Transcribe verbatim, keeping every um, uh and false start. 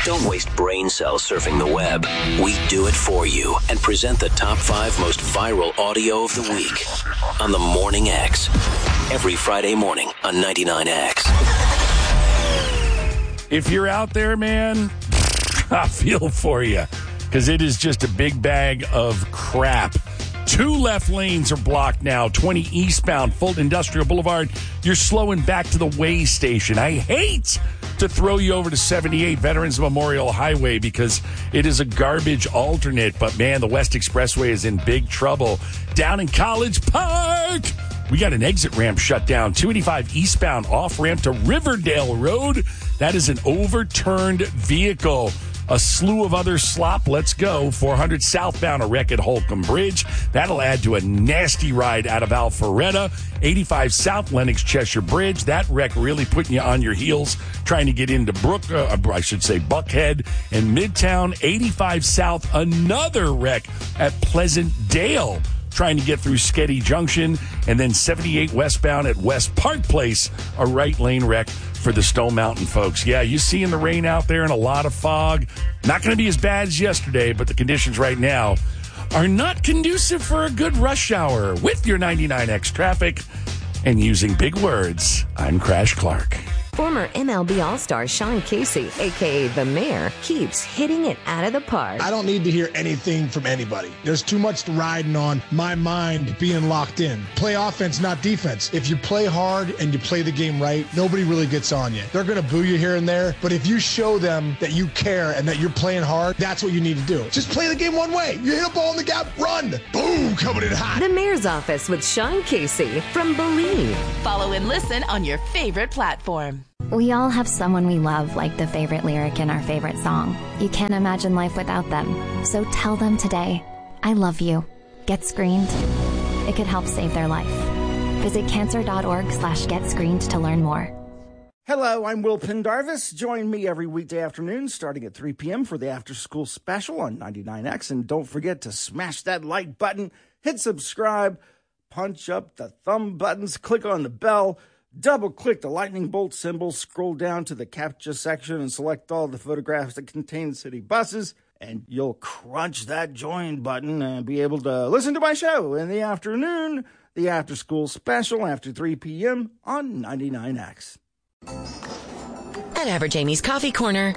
Don't waste brain cells surfing the web. We do it for you and present the top five most viral audio of the week on the Morning X. Every Friday morning on ninety-nine X. If you're out there, man, I feel for you because it is just a big bag of crap. Two left lanes are blocked now. twenty eastbound, Fulton Industrial Boulevard. You're slowing back to the way station. I hate to throw you over to seventy-eight Veterans Memorial Highway because it is a garbage alternate. But, man, the West Expressway is in big trouble. Down in College Park, we got an exit ramp shut down. two eighty-five eastbound off-ramp to Riverdale Road. That is an overturned vehicle. A slew of other slop. Let's go. four hundred southbound, a wreck at Holcomb Bridge. That'll add to a nasty ride out of Alpharetta. eighty-five South, Lenox Cheshire Bridge. That wreck really putting you on your heels trying to get into Brook, uh, I should say Buckhead and Midtown. eighty-five South, another wreck at Pleasant Dale, trying to get through Sketty Junction. And then seventy-eight westbound at West Park Place, a right lane wreck for the Stone Mountain folks. Yeah, you seeing the rain out there and a lot of fog. Not going to be as bad as yesterday, but the conditions right now are not conducive for a good rush hour. With your ninety-nine X traffic and using big words, I'm Crash Clark. Former M L B All-Star Sean Casey, a k a. The Mayor, keeps hitting it out of the park. I don't need to hear anything from anybody. There's too much riding on my mind being locked in. Play offense, not defense. If you play hard and you play the game right, nobody really gets on you. They're going to boo you here and there, but if you show them that you care and that you're playing hard, that's what you need to do. Just play the game one way. You hit a ball in the gap, run. Boom, coming in hot. The Mayor's Office with Sean Casey from Believe. Follow and listen on your favorite platform. We all have someone we love, like the favorite lyric in our favorite song. You can't imagine life without them. So tell them today, I love you. Get screened. It could help save their life. Visit cancer.org slash get screened to learn more. Hello, I'm Will Pendarvis. Join me every weekday afternoon starting at three p.m. for the After School Special on ninety-nine X. And don't forget to smash that like button, hit subscribe, punch up the thumb buttons, click on the bell, double-click the lightning bolt symbol, scroll down to the CAPTCHA section, and select all the photographs that contain city buses, and you'll crunch that join button and be able to listen to my show in the afternoon, the After School Special after three p.m. on ninety-nine X. At Average Amy's Coffee Corner,